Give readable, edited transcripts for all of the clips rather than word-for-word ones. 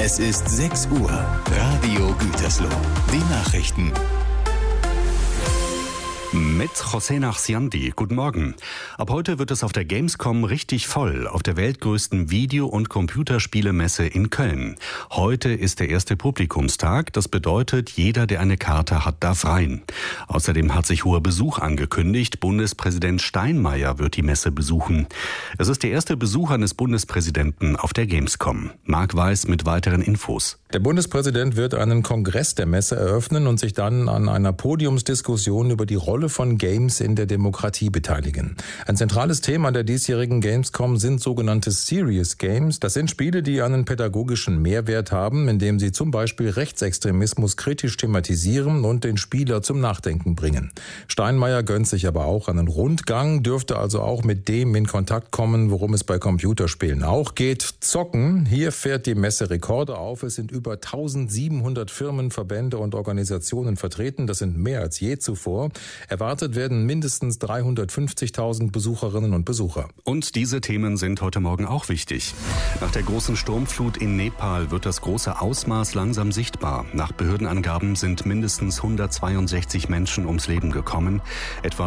Es ist 6 Uhr. Radio Gütersloh. Die Nachrichten. Mit José Nachsiandi. Guten Morgen. Ab heute wird es auf der Gamescom richtig voll, auf der weltgrößten Video- und Computerspielemesse in Köln. Heute ist der erste Publikumstag. Das bedeutet, jeder, der eine Karte hat, darf rein. Außerdem hat sich hoher Besuch angekündigt. Bundespräsident Steinmeier wird die Messe besuchen. Es ist der erste Besuch eines Bundespräsidenten auf der Gamescom. Marc Weiß mit weiteren Infos. Der Bundespräsident wird einen Kongress der Messe eröffnen und sich dann an einer Podiumsdiskussion über die Rolle von Games in der Demokratie beteiligen. Ein zentrales Thema der diesjährigen Gamescom sind sogenannte Serious Games. Das sind Spiele, die einen pädagogischen Mehrwert haben, indem sie zum Beispiel Rechtsextremismus kritisch thematisieren und den Spieler zum Nachdenken bringen. Steinmeier gönnt sich aber auch einen Rundgang, dürfte also auch mit dem in Kontakt kommen, worum es bei Computerspielen auch geht: Zocken. Hier fährt die Messe Rekorde auf. Es sind über 1700 Firmen, Verbände und Organisationen vertreten. Das sind mehr als je zuvor. Erwartet werden mindestens 350.000 Besucherinnen und Besucher. Und diese Themen sind heute Morgen auch wichtig. Nach der großen Sturmflut in Nepal wird das große Ausmaß langsam sichtbar. Nach Behördenangaben sind mindestens 162 Menschen ums Leben gekommen. Etwa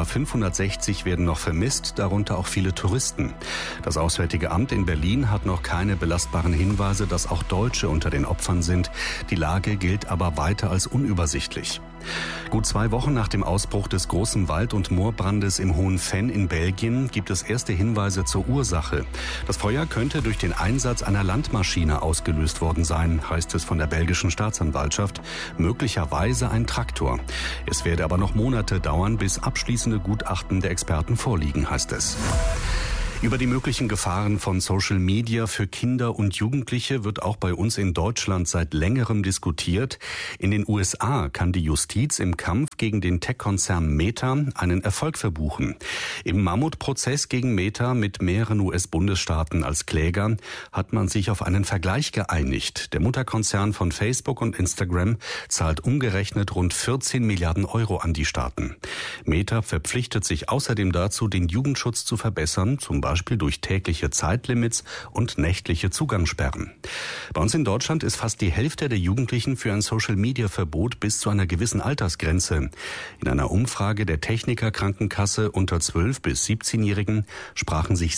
560 werden noch vermisst, darunter auch viele Touristen. Das Auswärtige Amt in Berlin hat noch keine belastbaren Hinweise, dass auch Deutsche unter den Opfern sind. Die Lage gilt aber weiter als unübersichtlich. Gut 2 Wochen nach dem Ausbruch des großen Wald- und Moorbrandes im Hohen Venn in Belgien gibt es erste Hinweise zur Ursache. Das Feuer könnte durch den Einsatz einer Landmaschine ausgelöst worden sein, heißt es von der belgischen Staatsanwaltschaft. Möglicherweise ein Traktor. Es werde aber noch Monate dauern, bis abschließende Gutachten der Experten vorliegen, heißt es. Über die möglichen Gefahren von Social Media für Kinder und Jugendliche wird auch bei uns in Deutschland seit längerem diskutiert. In den USA kann die Justiz im Kampf gegen den Tech-Konzern Meta einen Erfolg verbuchen. Im Mammutprozess gegen Meta mit mehreren US-Bundesstaaten als Kläger hat man sich auf einen Vergleich geeinigt. Der Mutterkonzern von Facebook und Instagram zahlt umgerechnet rund 14 Milliarden Euro an die Staaten. Meta verpflichtet sich außerdem dazu, den Jugendschutz zu verbessern, zum Beispiel durch tägliche Zeitlimits und nächtliche Zugangssperren. Bei uns in Deutschland ist fast die Hälfte der Jugendlichen für ein Social-Media-Verbot bis zu einer gewissen Altersgrenze. In einer Umfrage der Techniker Krankenkasse unter 12- bis 17-Jährigen sprachen sich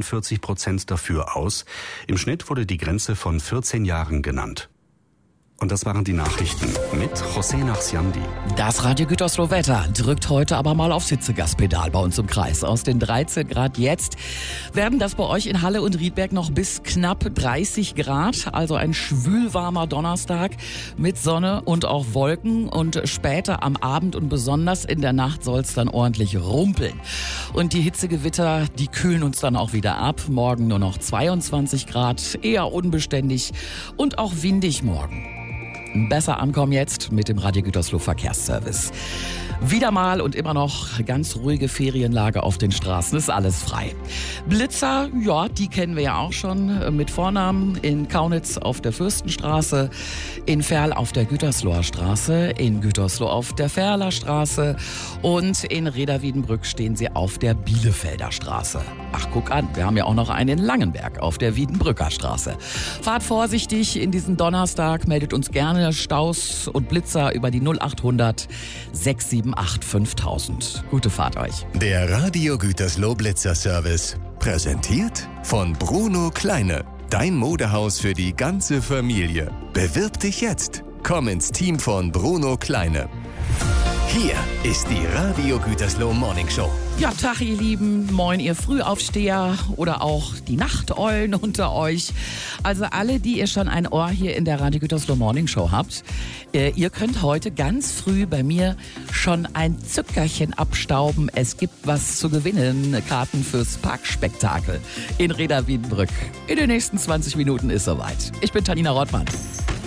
47% dafür aus. Im Schnitt wurde die Grenze von 14 Jahren genannt. Und das waren die Nachrichten mit José Nachsiandi. Das Radio Gütersloh Wetter drückt heute aber mal aufs Hitzegaspedal bei uns im Kreis. Aus den 13 Grad jetzt werden das bei euch in Halle und Riedberg noch bis knapp 30 Grad. Also ein schwülwarmer Donnerstag mit Sonne und auch Wolken. Und später am Abend und besonders in der Nacht soll es dann ordentlich rumpeln. Und die Hitzegewitter, die kühlen uns dann auch wieder ab. Morgen nur noch 22 Grad, eher unbeständig und auch windig morgen. Besser ankommen jetzt mit dem Radio Gütersloh Verkehrsservice. Wieder mal und immer noch ganz ruhige Ferienlage auf den Straßen, ist alles frei. Blitzer, ja, die kennen wir ja auch schon mit Vornamen. In Kaunitz auf der Fürstenstraße, in Verl auf der Gütersloher Straße, in Gütersloh auf der Verler Straße und in Reda-Wiedenbrück stehen sie auf der Bielefelder Straße. Ach, guck an, wir haben ja auch noch einen in Langenberg auf der Wiedenbrücker Straße. Fahrt vorsichtig in diesen Donnerstag, meldet uns gerne Staus und Blitzer über die 0800 678 5000. Gute Fahrt euch. Der Radio Gütersloh Blitzer Service. Präsentiert von Bruno Kleine. Dein Modehaus für die ganze Familie. Bewirb dich jetzt. Komm ins Team von Bruno Kleine. Hier ist die Radio Gütersloh Morning Show. Ja, Tag, ihr Lieben. Moin, ihr Frühaufsteher oder auch die Nachteulen unter euch. Also alle, die ihr schon ein Ohr hier in der Radio Gütersloh Morning Show habt. Ihr könnt heute ganz früh bei mir schon ein Zückerchen abstauben. Es gibt was zu gewinnen. Karten fürs Parkspektakel in Reda-Wiedenbrück. In den nächsten 20 Minuten ist soweit. Ich bin Tanina Rottmann.